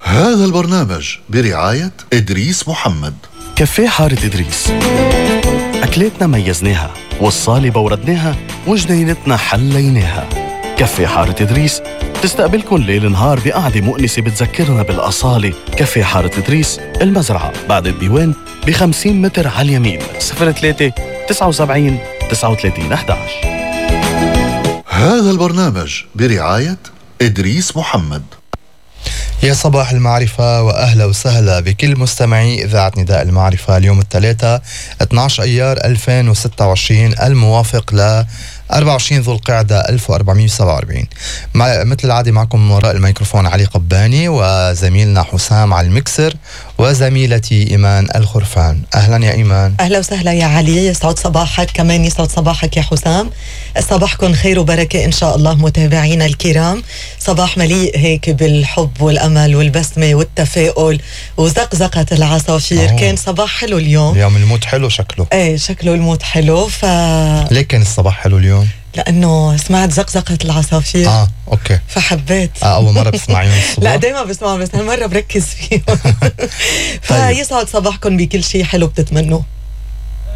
هذا البرنامج برعاية إدريس محمد. كافيه حارة إدريس، أكلاتنا ميزناها، والصالة بوردناها، وجنينتنا حليناها. كافيه حارة إدريس تستقبلكن ليل نهار بقعدة مؤنسة بتذكرنا بالأصالة. كافيه حارة إدريس، المزرعة بعد الديوان ب50 متر على اليمين. 03 79 39 11. هذا البرنامج برعاية إدريس محمد. يا صباح المعرفة وأهلا وسهلا بكل مستمعي إذاعة نداء المعرفة. اليوم الثلاثاء 12 أيار 2026 الموافق ل 24 ذو القعدة 1447. مثل العادة معكم من وراء الميكروفون علي قباني، وزميلنا حسام على المكسر، وزميلتي إيمان الخرفان. أهلا يا إيمان. أهلا وسهلا يا علي، يسعد صباحك. كمان يسعد صباحك يا حسام. صباحكم خير وبركة إن شاء الله متابعينا الكرام. صباح مليء هيك بالحب والأمل والبسمة والتفاؤل وزقزقة العصافير. كان صباح حلو اليوم المود حلو شكله. ايه شكله المود حلو. ليه كان الصباح حلو اليوم؟ لأنه سمعت زقزقة العصافير. أوكي. فحبيت. أول مرة بسمعيهم الصبح؟ لا دايما بسمعهم، بس هالمرة بركز فيهم. فيسعد صباحكم بكل شيء حلو بتتمنوا.